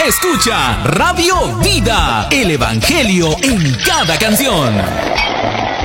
Escucha Radio Vida, el Evangelio en cada canción.